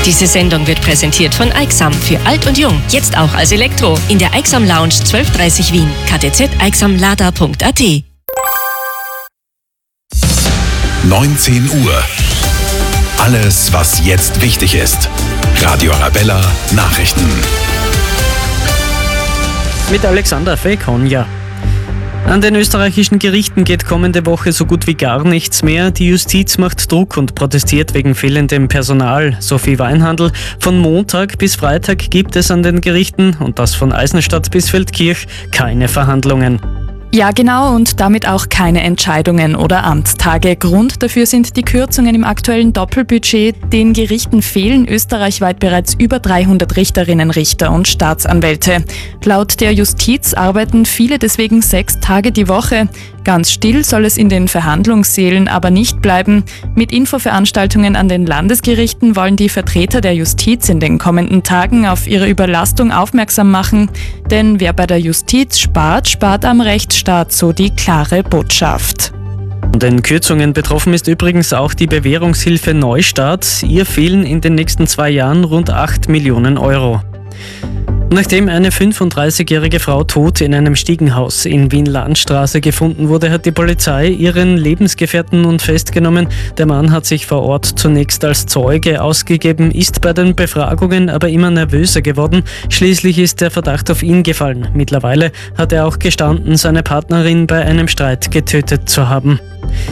Diese Sendung wird präsentiert von Aixam für alt und jung. Jetzt auch als Elektro. In der Aixam Lounge 1230 Wien. ktzeixamlada.at 19 Uhr. Alles, was jetzt wichtig ist. Radio Arabella Nachrichten. Mit Alexander Fekonja. An den österreichischen Gerichten geht kommende Woche so gut wie gar nichts mehr. Die Justiz macht Druck und protestiert wegen fehlendem Personal. Sophie Weinhandl, von Montag bis Freitag gibt es an den Gerichten, und das von Eisenstadt bis Feldkirch, keine Verhandlungen. Ja, genau, und damit auch keine Entscheidungen oder Amtstage. Grund dafür sind die Kürzungen im aktuellen Doppelbudget. Den Gerichten fehlen österreichweit bereits über 300 Richterinnen, Richter und Staatsanwälte. Laut der Justiz arbeiten viele deswegen 6 Tage die Woche. Ganz still soll es in den Verhandlungssälen aber nicht bleiben. Mit Infoveranstaltungen an den Landesgerichten wollen die Vertreter der Justiz in den kommenden Tagen auf ihre Überlastung aufmerksam machen. Denn wer bei der Justiz spart, spart am Rechtsstaat, so die klare Botschaft. Von den Kürzungen betroffen ist übrigens auch die Bewährungshilfe Neustart. Ihr fehlen in den nächsten 2 Jahren rund 8 Millionen Euro. Nachdem eine 35-jährige Frau tot in einem Stiegenhaus in Wien-Landstraße gefunden wurde, hat die Polizei ihren Lebensgefährten nun festgenommen. Der Mann hat sich vor Ort zunächst als Zeuge ausgegeben, ist bei den Befragungen aber immer nervöser geworden. Schließlich ist der Verdacht auf ihn gefallen. Mittlerweile hat er auch gestanden, seine Partnerin bei einem Streit getötet zu haben.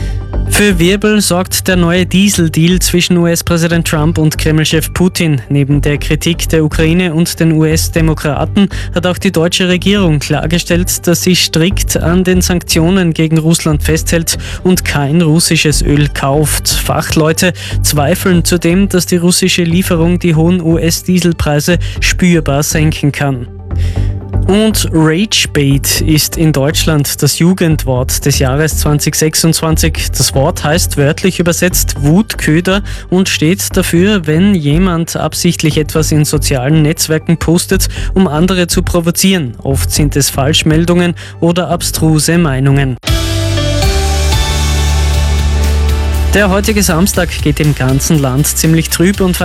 Für Wirbel sorgt der neue Dieseldeal zwischen US-Präsident Trump und Kreml-Chef Putin. Neben der Kritik der Ukraine und den US-Demokraten hat auch die deutsche Regierung klargestellt, dass sie strikt an den Sanktionen gegen Russland festhält und kein russisches Öl kauft. Fachleute zweifeln zudem, dass die russische Lieferung die hohen US-Dieselpreise spürbar senken kann. Und Ragebait ist in Deutschland das Jugendwort des Jahres 2026. Das Wort heißt wörtlich übersetzt Wutköder und steht dafür, wenn jemand absichtlich etwas in sozialen Netzwerken postet, um andere zu provozieren. Oft sind es Falschmeldungen oder abstruse Meinungen. Der heutige Samstag geht im ganzen Land ziemlich trüb und